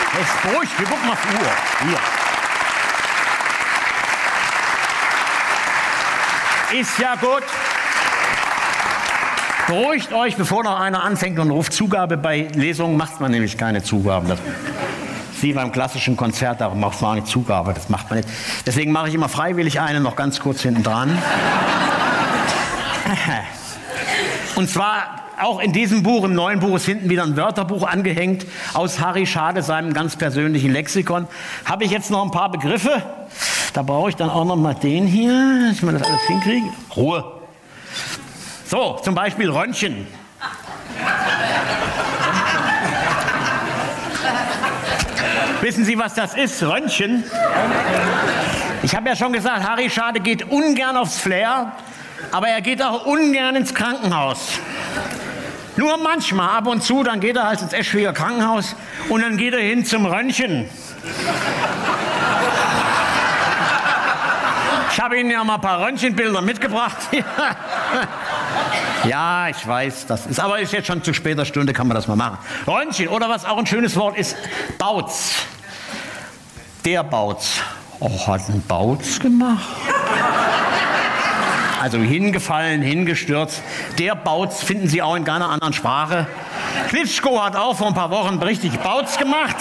Jetzt beruhigt, wir gucken auf die Uhr. Hier. Ist ja gut. Beruhigt euch, bevor noch einer anfängt und ruft Zugabe. Bei Lesungen macht man nämlich keine Zugaben. Das ist wie beim klassischen Konzert, da macht man nicht Zugabe, das macht man nicht. Deswegen mache ich immer freiwillig eine noch ganz kurz hinten dran. Und zwar auch in diesem Buch, im neuen Buch, ist hinten wieder ein Wörterbuch angehängt aus Harry Schade, seinem ganz persönlichen Lexikon. Habe ich jetzt noch ein paar Begriffe. Da brauche ich dann auch noch mal den hier, dass ich mal das alles hinkriege. Ruhe. So, zum Beispiel Röntgen. Wissen Sie, was das ist? Röntgen? Ich habe ja schon gesagt, Harry Schade geht ungern aufs Flair, aber er geht auch ungern ins Krankenhaus. Nur manchmal, ab und zu, dann geht er halt ins Eschweiler Krankenhaus und dann geht er hin zum Röntgen. Ich habe Ihnen ja mal ein paar Röntgenbilder mitgebracht. Ja, ich weiß, das ist, aber ist jetzt schon zu später Stunde, kann man das mal machen. Röntgen, oder was auch ein schönes Wort ist, Bautz. Der Bautz. Oh, hat ein Bautz gemacht? Also hingefallen, hingestürzt. Der Bautz finden Sie auch in keiner anderen Sprache. Klitschko hat auch vor ein paar Wochen richtig Bautz gemacht.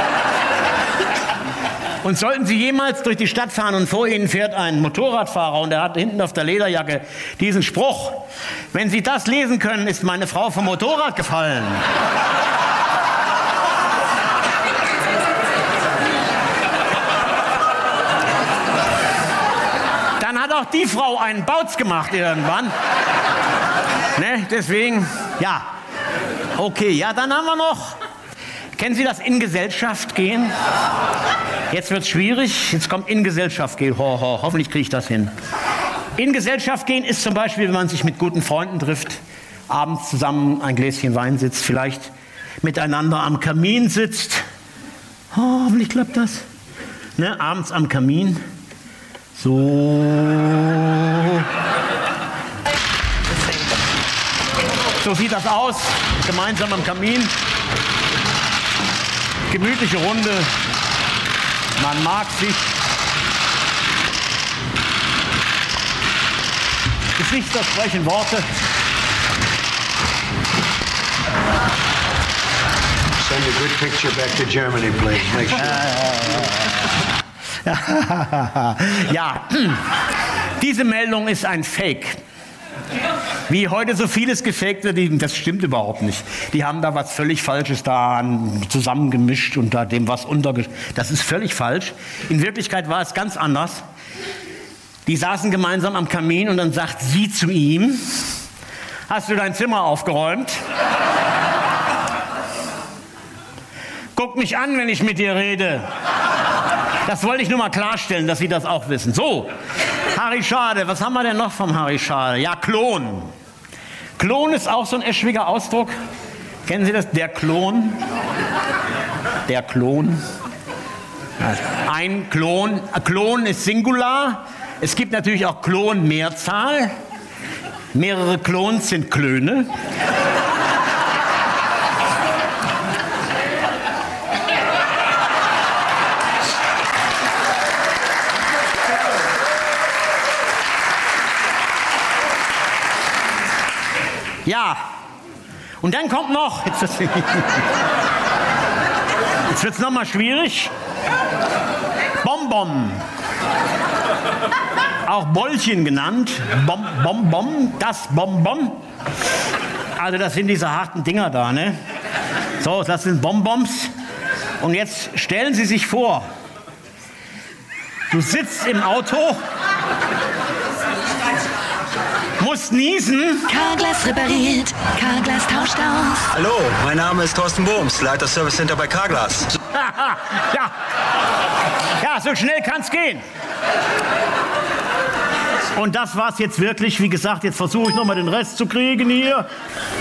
Und sollten Sie jemals durch die Stadt fahren und vor Ihnen fährt ein Motorradfahrer und der hat hinten auf der Lederjacke diesen Spruch: Wenn Sie das lesen können, ist meine Frau vom Motorrad gefallen. Dann hat auch die Frau einen Bautz gemacht irgendwann. Ne? Deswegen, ja. Okay, ja, dann haben wir noch. Kennen Sie das in Gesellschaft gehen? Jetzt wird es schwierig. Jetzt kommt in Gesellschaft gehen. Hoffentlich kriege ich das hin. In Gesellschaft gehen ist zum Beispiel, wenn man sich mit guten Freunden trifft, abends zusammen ein Gläschen Wein sitzt, vielleicht miteinander am Kamin sitzt. Hoffentlich klappt das. Ne? Abends am Kamin. So. So sieht das aus. Gemeinsam am Kamin. Gemütliche Runde. Man mag sich. Gesichter sprechen Worte. Send a good picture back to Germany, please. Make sure. Ja, diese Meldung ist ein Fake. Wie heute so vieles gefaked wird, das stimmt überhaupt nicht. Die haben da was völlig Falsches da zusammengemischt und da dem was untergemischt. Das ist völlig falsch. In Wirklichkeit war es ganz anders. Die saßen gemeinsam am Kamin und dann sagt sie zu ihm: Hast du dein Zimmer aufgeräumt? Guck mich an, wenn ich mit dir rede. Das wollte ich nur mal klarstellen, dass Sie das auch wissen. So, Harry Schade, was haben wir denn noch vom Harry Schade? Ja, Klon. Klon ist auch so ein eschwiger Ausdruck. Kennen Sie das? Der Klon. Der Klon. Ein Klon. Klon ist Singular. Es gibt natürlich auch Klon-Mehrzahl. Mehrere Klons sind Klöne. Ja, und dann kommt noch, jetzt wird es nochmal schwierig, Bonbon, auch Bollchen genannt, Bonbon, das Bonbon, also das sind diese harten Dinger da, ne? So, das sind Bonbons und jetzt stellen Sie sich vor, du sitzt im Auto, musst niesen. Carglass repariert, Carglass tauscht aus. Hallo, mein Name ist Thorsten Bohms, Leiter Service Center bei Carglass. Ja, so schnell kann's gehen. Und das war's jetzt wirklich. Wie gesagt, jetzt versuche ich noch mal den Rest zu kriegen hier.